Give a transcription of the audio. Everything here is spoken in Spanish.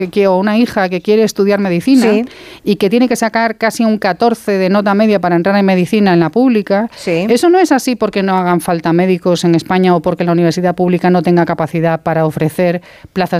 o una hija que quiere estudiar medicina y que tiene que sacar casi un 14 de nota media para entrar en medicina en la pública, eso no es así porque no hagan falta médicos en España o porque la universidad pública no tenga capacidad para ofrecer plazas